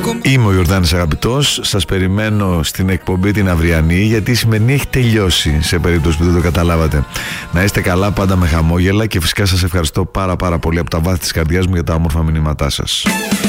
Είμαι ο Ιορδάνης Αγαπητός. Σας περιμένω στην εκπομπή την αυριανή, γιατί η σημερινή έχει τελειώσει, σε περίπτωση που δεν το καταλάβατε. Να είστε καλά, πάντα με χαμόγελα, και φυσικά σας ευχαριστώ πάρα πολύ από τα βάθη της καρδιάς μου για τα όμορφα μηνύματά σας.